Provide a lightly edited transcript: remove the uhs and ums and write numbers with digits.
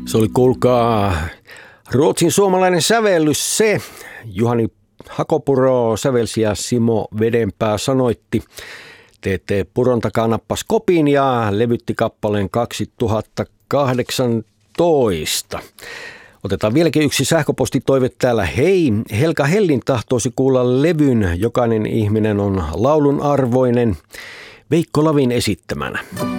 Se oli, kuulkaa, ruotsin suomalainen sävellys se. Juhani Hakopuro sävelsi ja Simo Vedenpää sanoitti. TT Puron takaa nappas kopin ja levytti kappaleen 2018. Otetaan vieläkin yksi sähköpostitoive täällä. Hei, Helka Hellin tahtoisi kuulla levyn Jokainen ihminen on laulun arvoinen Veikko Lavin esittämänä.